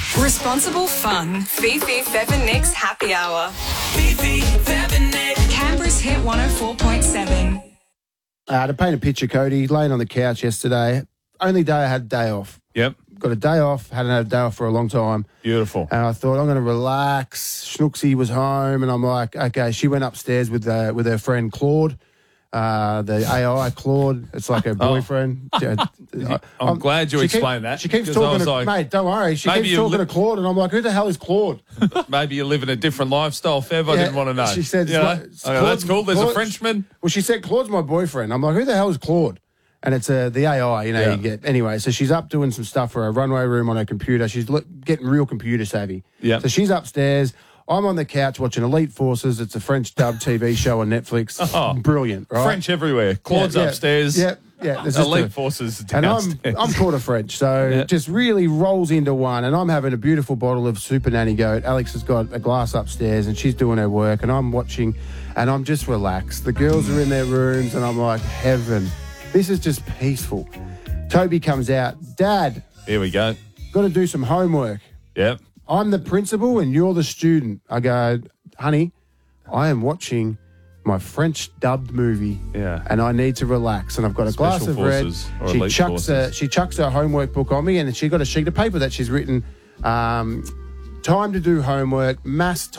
Responsible fun. Fifi, Fev and Nick's Happy Hour. Fifi, Fev and Nick. Canberra's Hit 104.7. To paint a picture, Cody, laying on the couch yesterday, only day I had a day off. Yep. Got a day off, hadn't had a day off for a long time. Beautiful. And I thought, I'm going to relax. Schnooksy was home, and I'm like, okay, she went upstairs with her friend Claude, the AI Claude. It's like her boyfriend. I'm glad you explained that. She keeps 'cause talking I was to, like, mate, don't worry. She maybe keeps talking to Claude, and I'm like, who the hell is Claude? maybe you live in a different lifestyle, Fev. I didn't want to know. She said, You know? That's cool. There's a Frenchman. Well, she said, Claude's my boyfriend. I'm like, who the hell is Claude? And it's the AI, Yeah. you get. Anyway, so she's up doing some stuff for her runway room on her computer. She's getting real computer savvy. Yeah. So she's upstairs. I'm on the couch watching Elite Forces. It's a French dub TV show on Netflix. Oh, brilliant, right? French everywhere. Claude's upstairs. Yeah. There's just Elite Forces and downstairs. I'm quarter French, so Yeah. it just really rolls into one. And I'm having a beautiful bottle of Super Nanny Goat. Alex has got a glass upstairs, and she's doing her work, and I'm watching, and I'm just relaxed. The girls are in their rooms, and I'm like, heaven. This is just peaceful. Toby comes out. Dad, Here we go. got to do some homework. Yep. I'm the principal and you're the student. I go, honey, I am watching my French dubbed movie. Yeah. And I need to relax. And I've got a glass Special of Forces or red. Elite Forces. She chucks her homework book on me, and she got a sheet of paper that she's written, time to do homework, mass